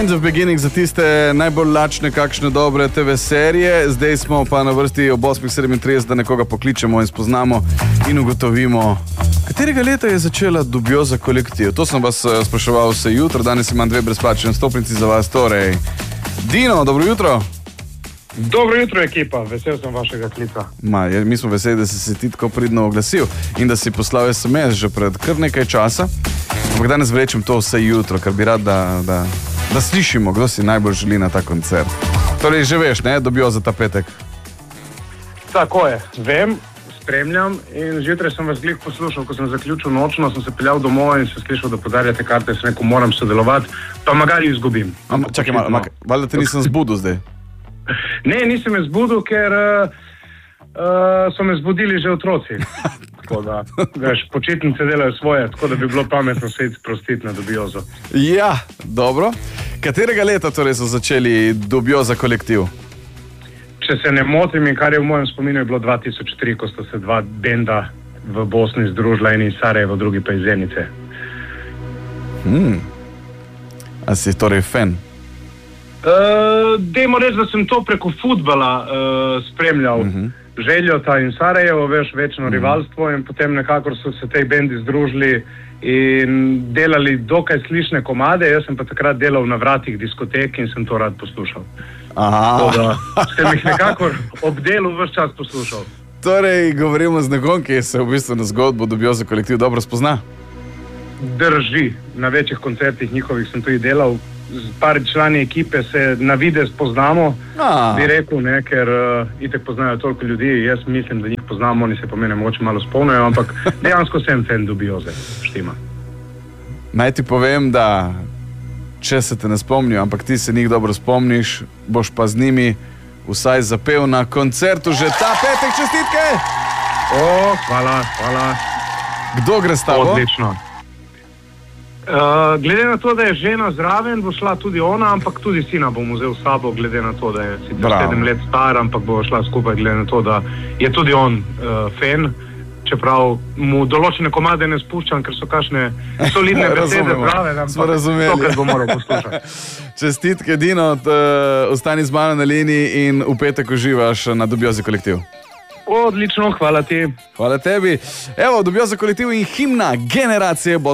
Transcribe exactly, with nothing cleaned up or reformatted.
Kind of Beginning za tiste najbolj lačne, kakšne dobre te ve serije. Zdaj smo pa na vrsti ob osmih sedemintrideset, da nekoga pokličemo in spoznamo in ugotovimo, katerega leta je začela Dubioza kolektiv. To sem vas spraševal vse jutro, danes imam dve brezplačne stopnici za vas. Torej, Dino, dobro jutro. Dobro jutro, ekipa, vesel sem vašega klica. Ma, je, mi smo veseli, da si se ti tako pridno oglasil in da si poslal es em es že pred kar nekaj časa. Ampak danes vrečem to vse jutro, ker bi rad, da, da, da slišimo, kdo si najbolj želi na ta koncert. Torej, že veš, ne, dobijo za ta petek. Tako je, vem, spremljam in zjutraj sem vas glih poslušal, ko sem zaključil nočno, sem se peljal domov in se slišal, da podarjate karte, sem rekel, moram sodelovati, pa magari izgubim. Am, čakaj, ma, ma, valjda te nisem zbudil zdaj. Ne, nisem me zbudil, ker uh, uh, so me zbudili že otroci. Tako da, veš, počitnice delajo svoje, tako da bi bilo pametno se sprostiti na Dubiozo. Ja, dobro. Katerega leta torej so začeli Dubioza kolektiv? Če se ne motim, in kar je v mojem spominu, je bilo dva tisoč tri, ko sta se dva benda v Bosni združila, en iz Sarajevo, drugi pa iz Zenice. Hmm. A si torej fan? Uh, dajmo reči, da sem to preko futbala uh, spremljal. Uh-huh. Željota in Sarajevo, veš, večno uh-huh. rivalstvo in potem nekako so se tej bendi združili in delali dokaj slišne komade. Jaz sem pa takrat delal na vratih diskotek in sem to rad poslušal. Aha. Da sem jih nekako ob delu ves čas poslušal. Torej, govorimo z nekom, ki se v bistvu na zgodbo Dubioza kolektiv dobro spozna? Drži. Na večjih koncertih njihovih sem tudi delal. Z par člani ekipe se na videz poznamo, A. bi rekel, ne, ker uh, itek poznajo toliko ljudi. Jaz mislim, da njih poznamo, oni se po mene mogoče malo spomnijo, ampak dejansko sem fan Dubioze. Štima. Naj ti povem, da če se te ne spomnijo, ampak ti se njih dobro spomniš, boš pa z njimi vsaj zapel na koncertu že ta petek. Čestitke! O, hvala, hvala. Kdo gre s tabo? Odlično. Uh, glede na to, da je žena zraven, bo šla tudi ona, ampak tudi sina bom vzel s sabo, glede na to, da je sicer sedem let star, ampak bo šla skupaj, glede na to, da je tudi on uh, fan, čeprav mu določene komade ne spuščam, ker so kakšne solidne besede zraven, ampak tokrat bo moral poslušati. Čestitke, Dino, ostani z mano na liniji in v petek uživaš na Dubiozi kolektiv. Odlično, hvala ti. Hvala tebi. Evo, Dubioza kolektiv in himna generacije bo